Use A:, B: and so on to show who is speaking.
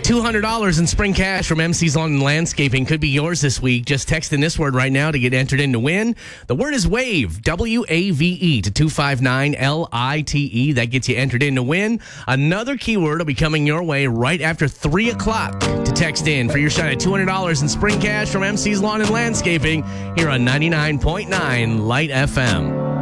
A: $200 in spring cash from MC's Lawn and Landscaping could be yours this week. Just text in this word right now to get entered in to win. The word is WAVE, W-A-V-E, to 259-LITE. That gets you entered in to win. Another keyword will be coming your way right after 3 o'clock to text in for your shot at $200 in spring cash from MC's Lawn and Landscaping here on 99.9 Light FM.